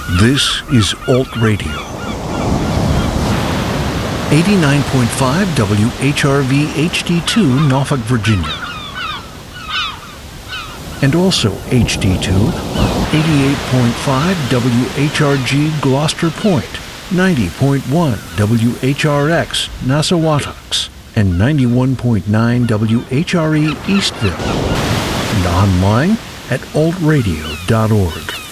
This is Alt Radio. 89.5 WHRV HD2 Norfolk, Virginia. And also HD2 on 88.5 WHRG Gloucester Point, 90.1 WHRX Nassauwatucks, and 91.9 WHRE Eastville. And online at altradio.org.